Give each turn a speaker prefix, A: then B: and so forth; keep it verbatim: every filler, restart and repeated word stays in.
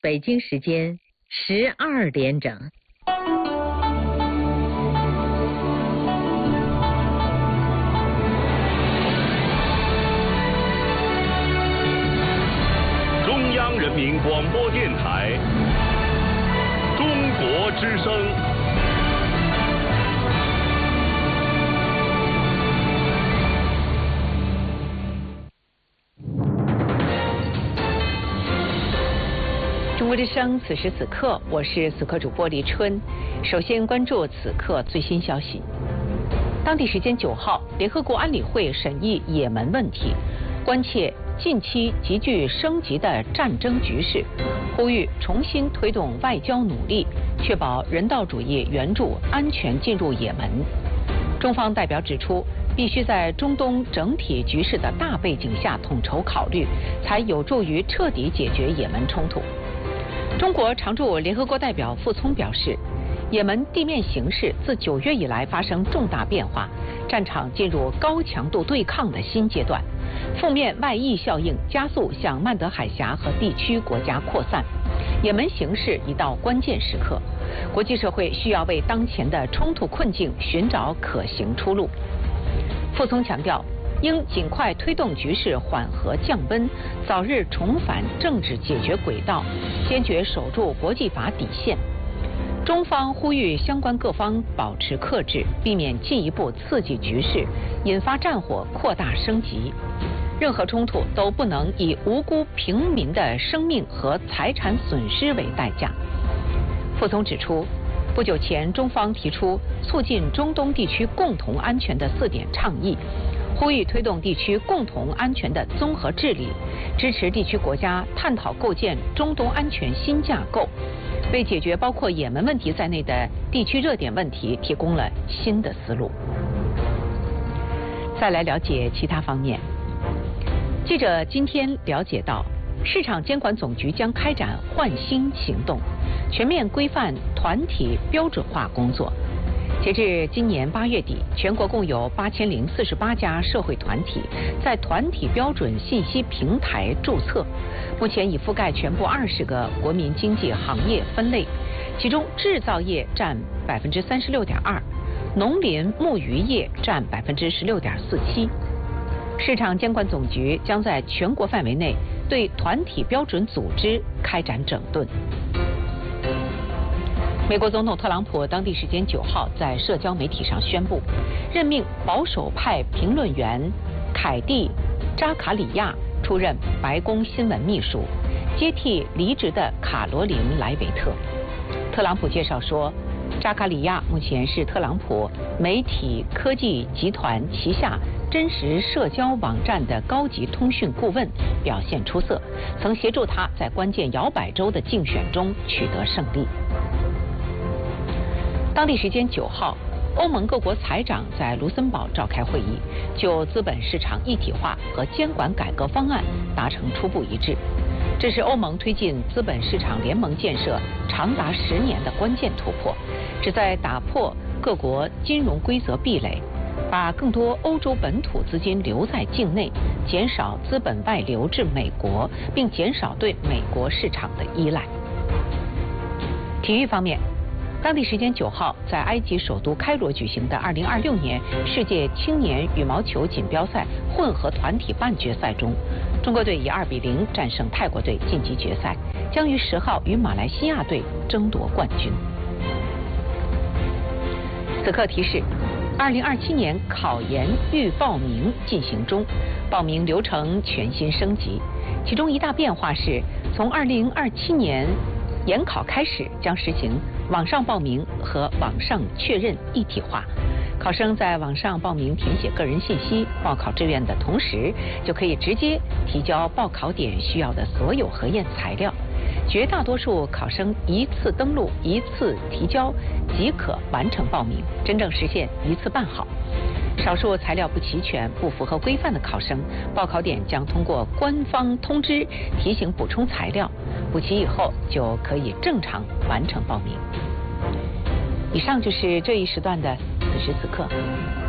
A: 北京时间十二点整。
B: 中央人民广播电台，中国之声。
C: 中国之声，此时此刻，我是此刻主播李春。首先关注此刻最新消息。当地时间九号，联合国安理会审议也门问题，关切近期急剧升级的战争局势，呼吁重新推动外交努力，确保人道主义援助安全进入也门。中方代表指出，必须在中东整体局势的大背景下统筹考虑，才有助于彻底解决也门冲突。中国常驻联合国代表傅聪表示，也门地面形势自九月以来发生重大变化，战场进入高强度对抗的新阶段，负面外溢效应加速向曼德海峡和地区国家扩散。也门形势已到关键时刻，国际社会需要为当前的冲突困境寻找可行出路。傅聪强调，应尽快推动局势缓和降温，早日重返政治解决轨道，坚决守住国际法底线。中方呼吁相关各方保持克制，避免进一步刺激局势，引发战火扩大升级。任何冲突都不能以无辜平民的生命和财产损失为代价。傅聪指出，不久前中方提出促进中东地区共同安全的四点倡议，呼吁推动地区共同安全的综合治理，支持地区国家探讨构建中东安全新架构，为解决包括也门问题在内的地区热点问题提供了新的思路。再来了解其他方面。记者今天了解到，市场监管总局将开展换新行动，全面规范团体标准化工作。截至今年八月底，全国共有八千零四十八家社会团体在团体标准信息平台注册，目前已覆盖全部二十个国民经济行业分类，其中制造业占百分之三十六点二，农林牧渔业占百分之十六点四七。市场监管总局将在全国范围内对团体标准组织开展整顿。美国总统特朗普当地时间九号在社交媒体上宣布，任命保守派评论员凯蒂·扎卡里亚出任白宫新闻秘书，接替离职的卡罗琳·莱维特。特朗普介绍说，扎卡里亚目前是特朗普媒体科技集团旗下真实社交网站的高级通讯顾问，表现出色，曾协助他在关键摇摆州的竞选中取得胜利。当地时间九号，欧盟各国财长在卢森堡召开会议，就资本市场一体化和监管改革方案达成初步一致。这是欧盟推进资本市场联盟建设长达十年的关键突破，旨在打破各国金融规则壁垒，把更多欧洲本土资金留在境内，减少资本外流至美国，并减少对美国市场的依赖。体育方面，当地时间九号，在埃及首都开罗举行的二零二六年世界青年羽毛球锦标赛混合团体半决赛中，中国队以二比零战胜泰国队晋级决赛，将于十号与马来西亚队争夺冠军。此刻提示，二零二七年考研预报名进行中，报名流程全新升级，其中一大变化是，从二零二七年研考开始，将实行网上报名和网上确认一体化。考生在网上报名填写个人信息、报考志愿的同时，就可以直接提交报考点需要的所有核验材料。绝大多数考生一次登录、一次提交即可完成报名，真正实现一次办好。少数材料不齐全、不符合规范的考生，报考点将通过官方通知提醒补充材料，补齐以后就可以正常完成报名。以上就是这一时段的此时此刻。